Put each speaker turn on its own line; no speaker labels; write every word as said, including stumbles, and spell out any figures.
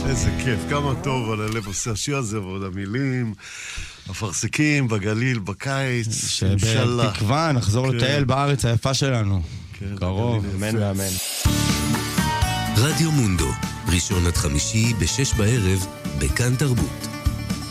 איזה כיף, כמה טוב על הלב עושה השיר הזה ועוד המילים, הפרסקים בגליל, בקיץ, אינשאללה.
שבתקווה נחזור לטייל בארץ היפה שלנו. קרוב.
אמן ואמן.
רדיו מונדו, ראשון עד חמישי בשש בערב, בכאן תרבות.